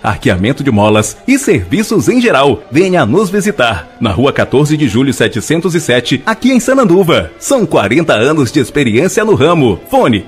arqueamento de molas e serviços em geral. Venha nos visitar na Rua 14 de Julho 707, aqui em Sananduva. São 40 anos de experiência no ramo. Fone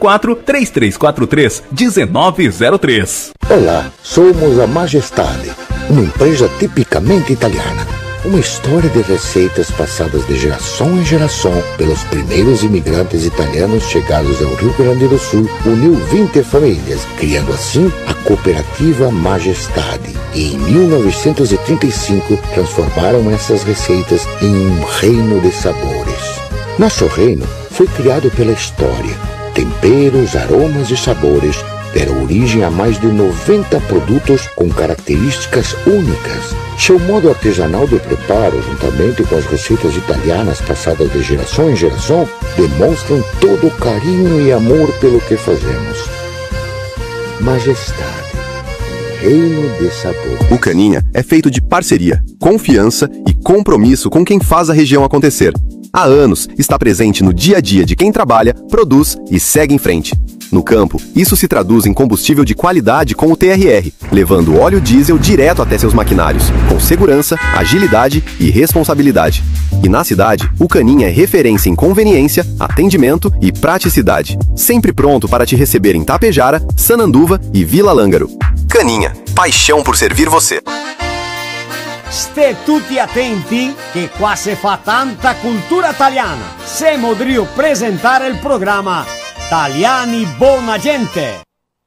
54-3343-1903. Olá, somos a Majestade, uma empresa tipicamente italiana. Uma história de receitas passadas de geração em geração pelos primeiros imigrantes italianos chegados ao Rio Grande do Sul, uniu 20 famílias, criando assim a cooperativa Majestade. E em 1935 transformaram essas receitas em um reino de sabores. Nosso reino foi criado pela história. Temperos, aromas e sabores deram origem a mais de 90 produtos com características únicas. Seu modo artesanal de preparo, juntamente com as receitas italianas passadas de geração em geração, demonstram todo o carinho e amor pelo que fazemos. Majestade, reino de sabor. O Caninha é feito de parceria, confiança e compromisso com quem faz a região acontecer. Há anos está presente no dia a dia de quem trabalha, produz e segue em frente. No campo, isso se traduz em combustível de qualidade com o TRR, levando óleo diesel direto até seus maquinários, com segurança, agilidade e responsabilidade. E na cidade, o Caninha é referência em conveniência, atendimento e praticidade. Sempre pronto para te receber em Tapejara, Sananduva e Vila Lângaro. Caninha, paixão por servir você. Ste tutti attenti che qua se fa tanta cultura italiana. Siamo Drio presentare il programma Italiani Buona Gente.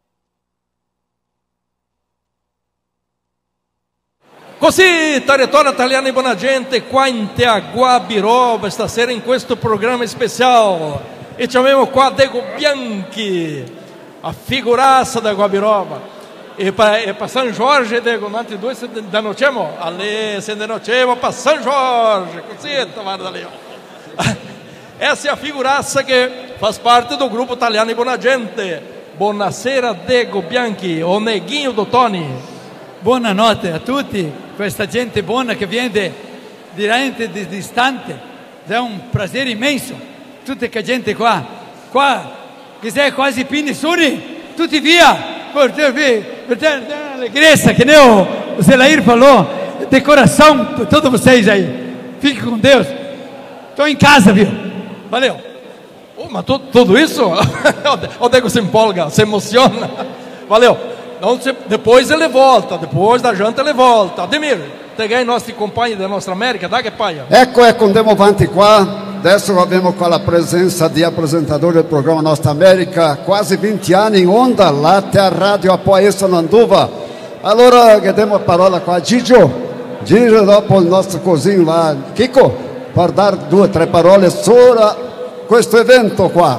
Così, territorio italiani buona gente, qua in Guabiroba, stasera in questo programma speciale. E abbiamo qua Dego Bianchi, a figuraça da Guabiroba. E para São Jorge, Dego, nós dois se denotemos, ali se denotemos para São Jorge, così, guarda ali. Essa é a figuraça que faz parte do grupo Italiani Buona Gente. Buonasera Dego Bianchi, o neguinho do Tony. Buonanotte a tutti, questa gente buona che viene direttamente distante. È un piacere immenso. Tutta che gente qua, che sei quasi pieni suri, tutti via. Alegria, que nem o Zelair falou, de coração, todos vocês aí. Fiquem com Deus. Estou em casa, viu? Valeu. Mas tudo isso? O Dego se empolga, se emociona. Valeu. Depois ele volta, depois da janta ele volta. Ademir, pegai nostri compagni da nostra América, dai che paia. Ecco, andiamo avanti qua. Adesso abbiamo qua la presenza di apresentador del programma Nostra America, quasi 20 anni in onda, Latte a Radio Apoia Sananduva. Allora diamo la parola qua a Gigio dopo il nostro cosinho là, Chico, per dare 2 o 3 parole su questo evento qua.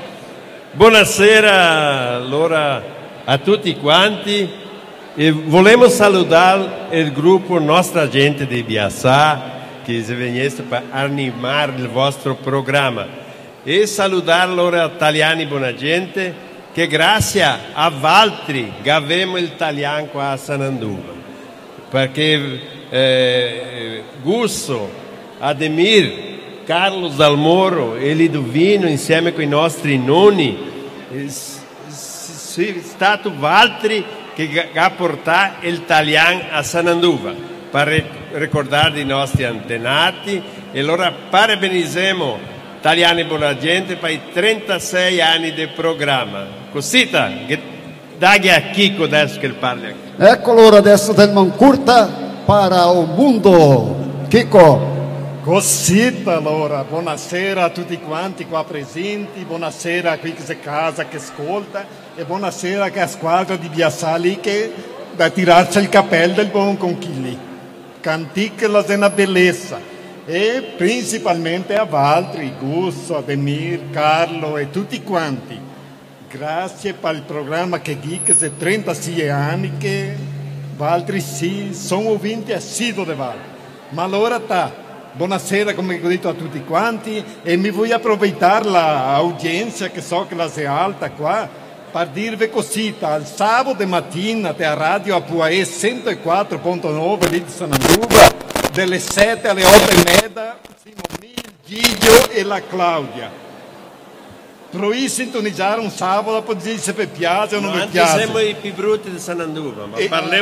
Buonasera allora a tutti quanti e volemo salutare il gruppo Nostra Gente di Biassà che si venisse per animare il vostro programma e salutare allora italiani buona gente che grazie a Valtri avemo l'italiano qua a Sananduva perché Gusso, Ademir, Carlos Dalmoro e Liduvino insieme con i nostri nonni è stato Valtri che ha portato l'italiano a Sananduva per ricordare i nostri antenati e allora parabenizziamo Italiani Buona Gente per i 36 anni del programma. Cosita, dai a Chico adesso che parla. Ecco allora adesso del Mancurta para o mondo. Chico. Cosita allora, buonasera a tutti quanti qua presenti, buonasera a qui che si casa, che ascolta e buonasera a squadra di Biassali che da tirarci il cappello del buon conchigli. Canticchia la una bellezza e principalmente a Valtri, Gusso, Ademir, Carlo e tutti quanti. Grazie per il programma che dice che 36 anni che Valtri sì, sono vinti assidui di Valtri. Ma allora buonasera come ho detto a tutti quanti e mi voglio approfittare l'audienza che so che la sia alta qua per dirvi cosita, il sabato mattina a Radio Apuae 104.9 di Sananduva, dalle 7 alle 8:30, Simonil, Gigio e la Claudia. Provi sintonizzare un sabato, poi dire se vi piace o non vi piace. Noi siamo i più brutti di Sananduva, ma parliamo